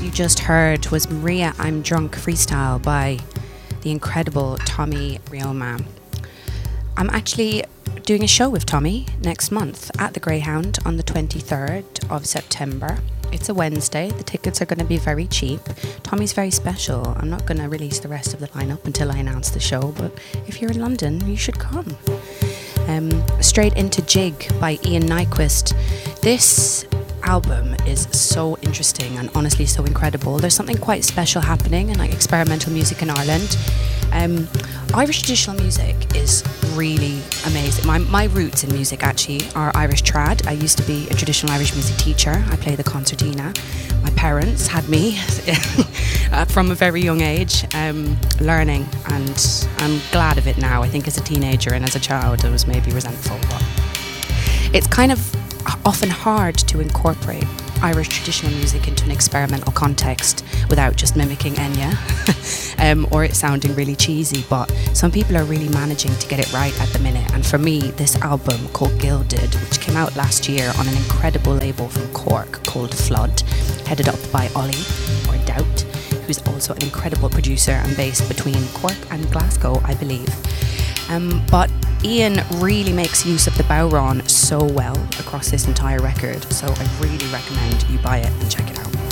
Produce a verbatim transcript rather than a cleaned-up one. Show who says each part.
Speaker 1: you just heard was Maria I'm Drunk freestyle by the incredible Tommy Rioma. I'm actually doing a show with Tommy next month at the Greyhound on the twenty-third of September. It's a Wednesday. The tickets are going to be very cheap. Tommy's very special. I'm not going to release the rest of the lineup until I announce the show, but if you're in London, you should come. Um, straight into Jig by Ian Nyquist. This album is so interesting and honestly so incredible. There's something quite special happening in like experimental music in Ireland. Um, Irish traditional music is really amazing. My, my roots in music actually are Irish trad. I used to be a traditional Irish music teacher. I play the concertina. My parents had me uh, from a very young age um, learning, and I'm glad of it now. I think as a teenager and as a child I was maybe resentful, but it's kind of often hard to incorporate Irish traditional music into an experimental context without just mimicking Enya um, or it sounding really cheesy, but some people are really managing to get it right at the minute. And for me, this album called Gilded, which came out last year on an incredible label from Cork called Flood, headed up by Ollie or Doubt, who's also an incredible producer and based between Cork and Glasgow, I believe. Um, but Ian really makes use of the Bowron so well across this entire record, so I really recommend you buy it and check it out.